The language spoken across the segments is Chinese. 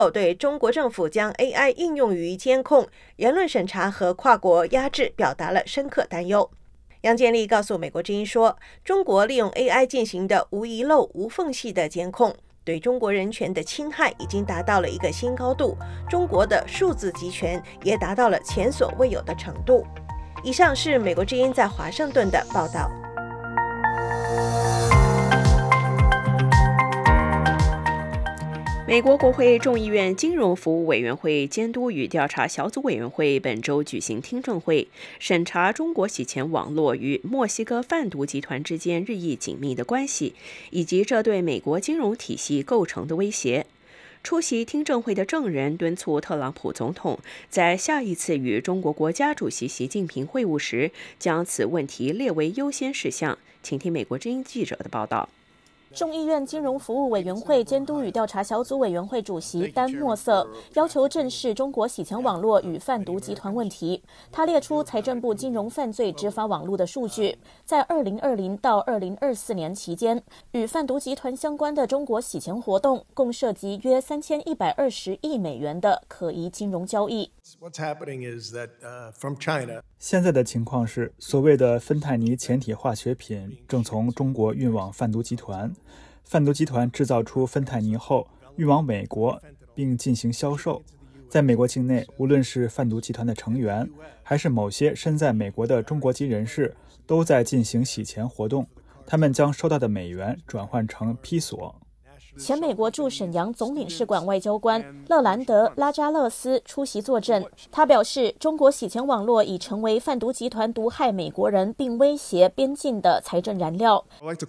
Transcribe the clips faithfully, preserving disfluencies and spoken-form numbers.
对中国政府将 A I 应用于监控、言论审查和跨国压制表达了深刻担忧。杨建立告诉美国之音说，中国利用 A I 进行的无遗漏、无缝隙的监控，对中国人权的侵害已经达到了一个新高度，中国的数字集权也达到了前所未有的程度。以上是美国之音在华盛顿的报道。 美国国会众议院金融服务委员会监督与调查小组委员会本周举行听证会，审查中国洗钱网络与墨西哥贩毒集团之间日益紧密的关系，以及这对美国金融体系构成的威胁。出席听证会的证人敦促特朗普总统在下一次与中国国家主席习近平会晤时，将此问题列为优先事项。请听美国之音记者的报道。 众议院金融服务委员会监督与调查小组委员会主席丹·莫瑟要求正视中国洗钱网络与贩毒集团问题。他列出财政部金融犯罪执法网络的数据，在二零二零到二零二四年期间，与贩毒集团相关的中国洗钱活动共涉及约三千一百二十亿美元的可疑金融交易。 现在的情况是，所谓的芬太尼前体化学品正从中国运往贩毒集团，贩毒集团制造出芬太尼后运往美国并进行销售。在美国境内，无论是贩毒集团的成员，还是某些身在美国的中国籍人士，都在进行洗钱活动。他们将收到的美元转换成披索。 前美国驻沈阳总领事馆外交官勒兰德·拉扎勒斯出席作证。他表示，中国洗钱网络已成为贩毒集团毒害美国人并威胁边境的财政燃料。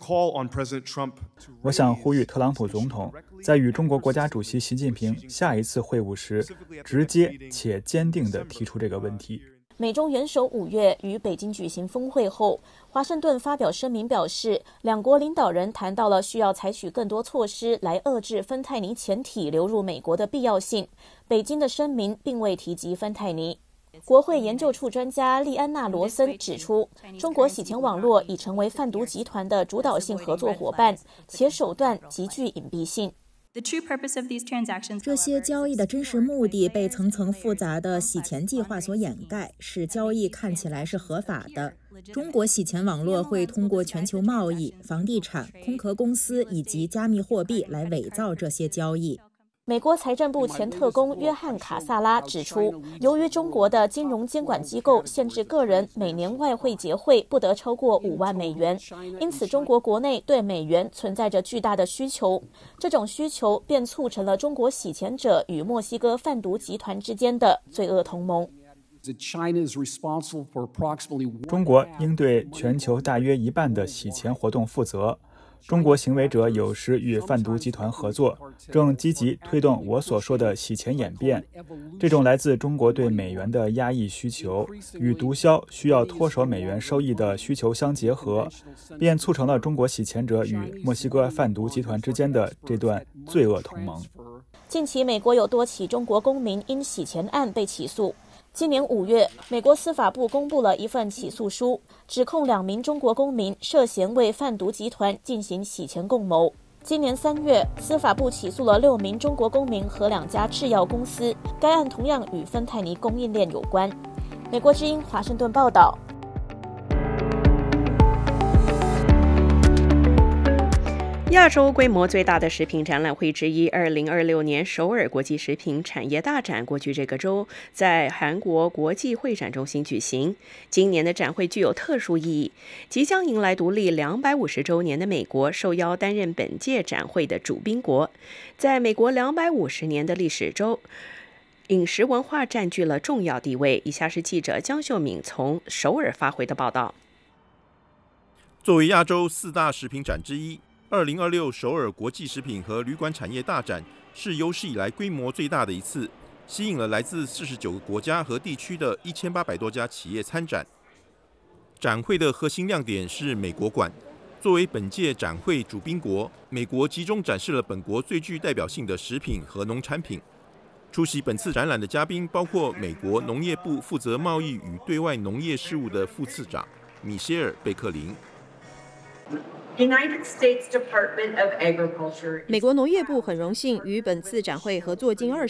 我想呼吁特朗普总统在与中国国家主席习近平下一次会晤时，直接且坚定地提出这个问题。 美中元首五月与北京举行峰会后，华盛顿发表声明表示，两国领导人谈到了需要采取更多措施来遏制芬太尼前体流入美国的必要性。北京的声明并未提及芬太尼。国会研究处专家利安娜·罗森指出，中国洗钱网络已成为贩毒集团的主导性合作伙伴，且手段极具隐蔽性。 这些交易的真实目的被层层复杂的洗钱计划所掩盖，使交易看起来是合法的。中国洗钱网络会通过全球贸易、房地产、空壳公司以及加密货币来伪造这些交易。 美国财政部前特工约翰·卡萨拉指出，由于中国的金融监管机构限制个人每年外汇结汇不得超过五万美元，因此中国国内对美元存在着巨大的需求。这种需求便促成了中国洗钱者与墨西哥贩毒集团之间的罪恶同盟。 中国应对全球大约一半的洗钱活动负责。中国行为者有时与贩毒集团合作，正积极推动我所说的洗钱演变。这种来自中国对美元的压抑需求，与毒枭需要脱手美元收益的需求相结合，便促成了中国洗钱者与墨西哥贩毒集团之间的这段罪恶同盟。 近期，美国有多起中国公民因洗钱案被起诉。今年五月，美国司法部公布了一份起诉书，指控两名中国公民涉嫌为贩毒集团进行洗钱共谋。今年三月，司法部起诉了六名中国公民和两家制药公司，该案同样与芬太尼供应链有关。美国之音华盛顿报道。 亚洲规模最大的食品展览会之一，二零二六年首尔国际食品产业大展，过去这个周在韩国国际会展中心举行。今年的展会具有特殊意义，即将迎来独立两百五十周年的美国受邀担任本届展会的主宾国。在美国两百五十年的历史中，饮食文化占据了重要地位。以下是记者江秀敏从首尔发回的报道。 作为亚洲四大食品展之一，二零二六首尔国际食品和旅馆产业大展是有史以来规模最大的一次，吸引了来自四十九个国家和地区的一千八百多家企业参展。展会的核心亮点是美国馆。作为本届展会主宾国，美国集中展示了本国最具代表性的食品和农产品。出席本次展览的嘉宾包括美国农业部负责贸易与对外农业事务的副次长米歇尔·贝克林。 美国农业部很荣幸与本次展会合作近二